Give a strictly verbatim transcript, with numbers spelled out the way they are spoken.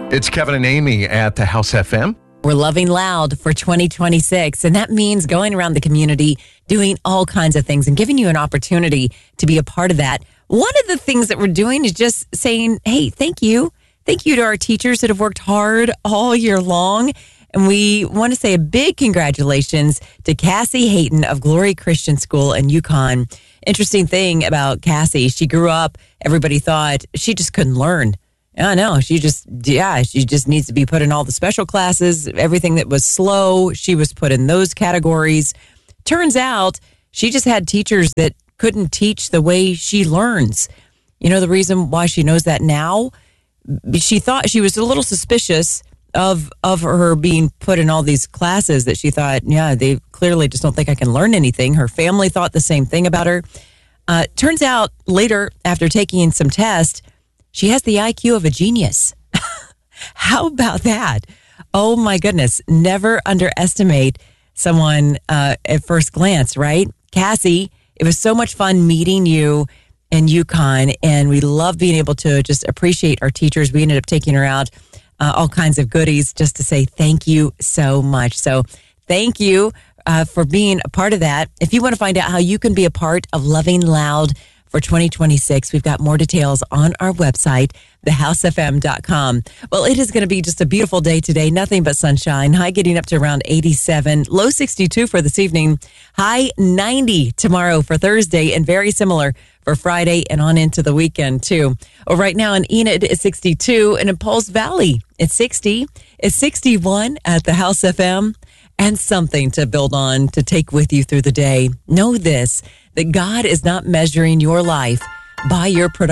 It's Kevin and Amy at the House F M. We're loving loud for twenty twenty-six, and that means going around the community, doing all kinds of things and giving you an opportunity to be a part of that. One of the things that we're doing is just saying, hey, thank you. Thank you to our teachers that have worked hard all year long. And we want to say a big congratulations to Cassie Hayton of Glory Christian School in Yukon. Interesting thing about Cassie, she grew up, everybody thought she just couldn't learn. I know. She just, yeah, she just needs to be put in all the special classes. Everything that was slow, she was put in those categories. Turns out she just had teachers that couldn't teach the way she learns. You know, the reason why she knows that now, she thought she was a little suspicious of of her being put in all these classes that she thought, yeah, they clearly just don't think I can learn anything. Her family thought the same thing about her. Uh, turns out later, after taking some tests, she has the I Q of a genius. How about that? Oh, my goodness. Never underestimate someone uh, at first glance, right? Cassie, it was so much fun meeting you in Yukon, and we love being able to just appreciate our teachers. We ended up taking her out, uh, all kinds of goodies, just to say thank you so much. So thank you uh, for being a part of that. If you want to find out how you can be a part of Loving Loud for twenty twenty-six, we've got more details on our website, the house f m dot com. Well, it is going to be just a beautiful day today. Nothing but sunshine. High getting up to around eighty-seven. Low sixty-two for this evening. High ninety tomorrow for Thursday, and very similar for Friday and on into the weekend, too. Well, right now in Enid, it's sixty-two, and in Pauls Valley, it's sixty. It's sixty-one at the House F M. And something to build on, to take with you through the day. Know this, that God is not measuring your life by your production.